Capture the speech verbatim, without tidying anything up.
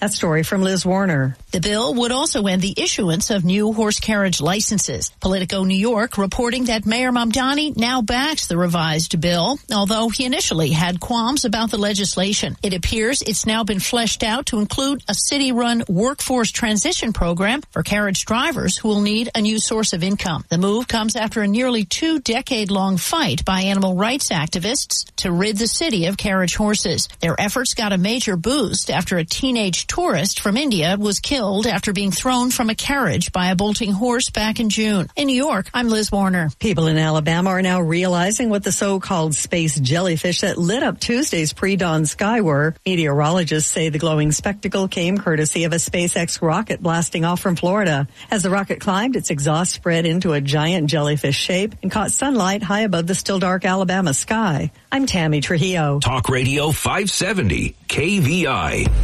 That story from Liz Warner. The bill would also end the issuance of new horse carriage licenses. Politico New York reporting that Mayor Mamdani now backs the revised bill, although he initially had qualms about the legislation. It appears it's now been fleshed out to include a city-run workforce transition program for carriage drivers who will need a new source of income. The move comes after a nearly two-decade-long fight by animal rights activists to rid the city of carriage horses. Their efforts got a major boost after a teenage tourist from India was killed after being thrown from a carriage by a bolting horse back in June. In New York, I'm Liz Warner. People in Alabama are now realizing what the so-called space jellyfish that lit up Tuesday's pre-dawn sky were. Meteorologists say the glowing spectacle came courtesy of a SpaceX rocket blasting off from Florida. As the rocket climbed, its exhaust spread into a giant jellyfish shape and caught sunlight high above the still dark Alabama sky. I'm Tammy Trujillo. Talk Radio five seventy, K V I.